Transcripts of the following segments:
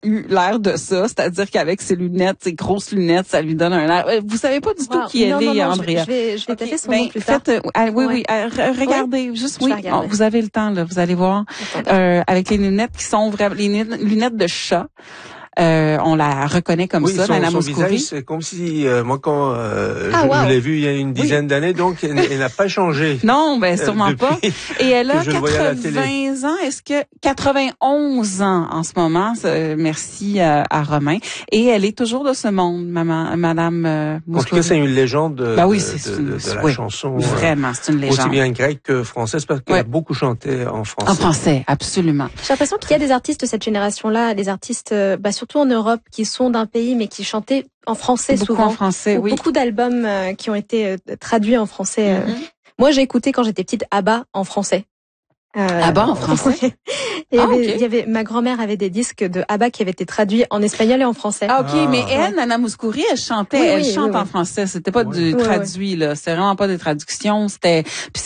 eu l'air de ça, c'est-à-dire qu'avec ses lunettes, ses grosses lunettes, ça lui donne un air. Vous savez pas du tout qui elle est, Andrea. Je vais taper son nom plus tard. Regardez, vous avez le temps là, vous allez voir. Avec les lunettes qui sont vraiment les lunettes de chat. On la reconnaît comme ça, Nana Mouskouri. Visage, c'est comme si moi quand je l'ai vue il y a une dizaine d'années, donc elle n'a pas changé. Non, sûrement pas. Et elle a 80 ans, est-ce que 91 ans en ce moment, merci à Romain. Et elle est toujours de ce monde, Madame Mouskouri. En tout cas, c'est une légende de la chanson. Vraiment, c'est une légende. Aussi bien grecque que française, parce qu'elle a beaucoup chanté en français. En français, absolument. J'ai l'impression qu'il y a des artistes de cette génération-là, des artistes, surtout en Europe, qui sont d'un pays mais qui chantaient en français beaucoup souvent. En français, oui. Beaucoup d'albums qui ont été traduits en français. Moi, j'ai écouté quand j'étais petite ABBA en français. ABBA en français. Il y avait ma grand-mère avait des disques de ABBA qui avaient été traduits en espagnol et en français. Mais elle, Nana Mouskouri, elle chantait, elle chante en français. C'était pas du traduit là, c'était vraiment pas des traductions. C'était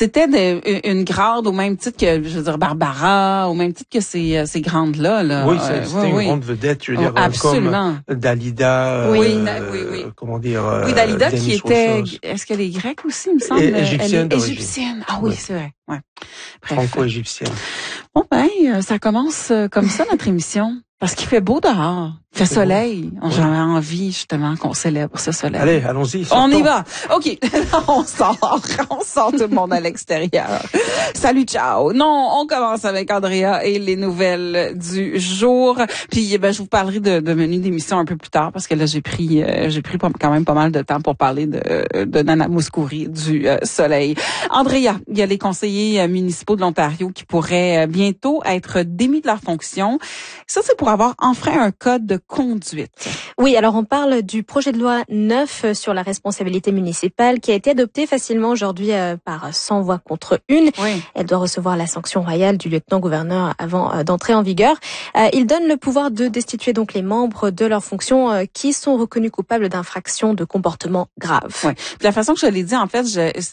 une grande au même titre que, je veux dire, Barbara, au même titre que ces grandes là. Oui, c'était une grande vedette, je veux dire, absolument. Comme Dalida. Comment dire. Oui, Dalida qui était. Est-ce qu'elle est grecque aussi, il me semble. Égyptienne. Égyptienne. Ah oui, c'est vrai. Ouais. Franco-égyptienne. Bon ça commence comme ça notre émission parce qu'il fait beau dehors, il fait soleil. J'avais envie justement qu'on célèbre ce soleil. Allez, allons-y. On y va. OK, on sort tout le monde à l'extérieur. Salut, ciao. Non, on commence avec Andrea et les nouvelles du jour. Puis je vous parlerai de menu d'émission un peu plus tard parce que là j'ai pris quand même pas mal de temps pour parler de Nana Mouskouri du soleil. Andrea, il y a les conseillers municipaux de l'Ontario qui pourraient bientôt être démis de leur fonction. Ça, c'est pour avoir enfreint un code de conduite. Oui, alors on parle du projet de loi 9 sur la responsabilité municipale qui a été adopté facilement aujourd'hui par 100 voix contre 1. Oui. Elle doit recevoir la sanction royale du lieutenant-gouverneur avant d'entrer en vigueur. Il donne le pouvoir de destituer donc les membres de leurs fonctions qui sont reconnus coupables d'infractions de comportement grave. Oui. La façon que je l'ai dit, en fait,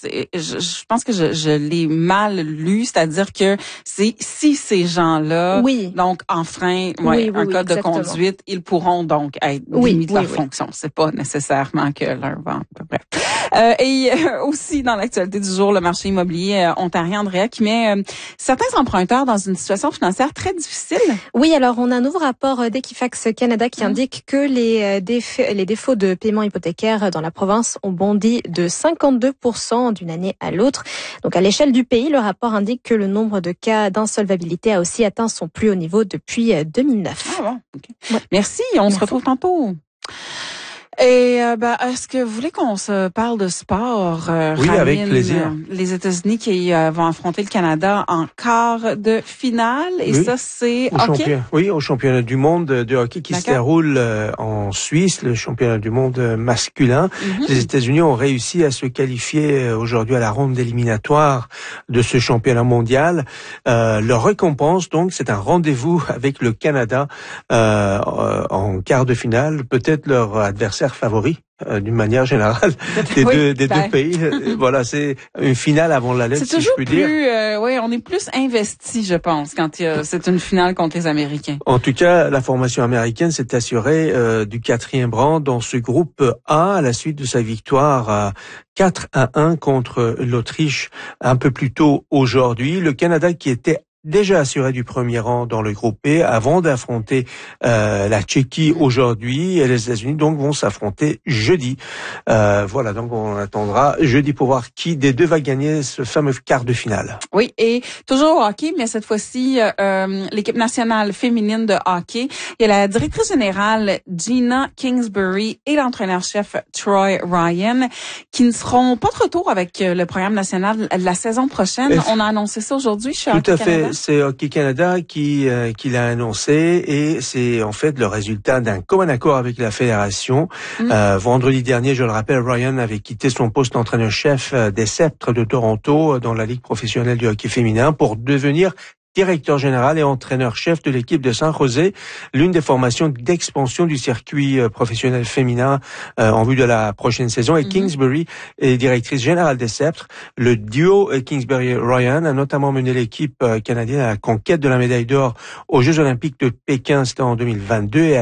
je pense que je l'ai mal lu, c'est-à-dire que c'est si ces gens-là donc enfreignent un code de conduite, ils pourront donc être démis de leur fonction. C'est pas nécessairement que leur vente. Bref. Et aussi dans l'actualité du jour, le marché immobilier ontarien, Andrea, qui met certains emprunteurs dans une situation financière très difficile. Oui, alors on a un nouveau rapport d'Equifax Canada qui indique que les défauts de paiement hypothécaire dans la province ont bondi de 52% d'une année à l'autre. Donc à l'échelle du pays, le rapport indique que le nombre de cas d'insolvabilité a aussi atteint son plus haut niveau depuis 2009. Ah bon, OK. Merci, on se retrouve tantôt. Et est-ce que vous voulez qu'on se parle de sport? Oui, avec plaisir. Les États-Unis qui vont affronter le Canada en quart de finale. Et ça, c'est hockey? Au championnat du monde de hockey qui se déroule en Suisse, le championnat du monde masculin. Les États-Unis ont réussi à se qualifier aujourd'hui à la ronde éliminatoire de ce championnat mondial. Leur récompense, donc, c'est un rendez-vous avec le Canada en quart de finale. Peut-être leur adversaire favori d'une manière générale des deux pays. Voilà, c'est une finale avant la lettre, si je puis dire. On est plus investi, je pense, quand c'est une finale contre les Américains. En tout cas, la formation américaine s'est assurée du 4e rang dans ce groupe A à la suite de sa victoire 4-1 contre l'Autriche un peu plus tôt aujourd'hui. Le Canada qui était déjà assuré du premier rang dans le groupe B avant d'affronter la Tchéquie aujourd'hui, et les États-Unis donc vont s'affronter jeudi. Voilà, donc on attendra jeudi pour voir qui des deux va gagner ce fameux quart de finale. Oui, et toujours au hockey, mais cette fois-ci l'équipe nationale féminine de hockey. Il y a la directrice générale Gina Kingsbury et l'entraîneur-chef Troy Ryan qui ne seront pas de retour avec le programme national la saison prochaine. On a annoncé ça aujourd'hui chez Hockey Canada. C'est Hockey Canada qui l'a annoncé, et c'est en fait le résultat d'un commun accord avec la fédération. Vendredi dernier, je le rappelle, Ryan avait quitté son poste d'entraîneur-chef des Sceptres de Toronto dans la Ligue professionnelle du hockey féminin pour devenir directeur général et entraîneur-chef de l'équipe de San José, l'une des formations d'expansion du circuit professionnel féminin en vue de la prochaine saison. Et Kingsbury est directrice générale des Sceptres. Le duo Kingsbury-Ryan a notamment mené l'équipe canadienne à la conquête de la médaille d'or aux Jeux olympiques de Pékin, c'était en 2022. Et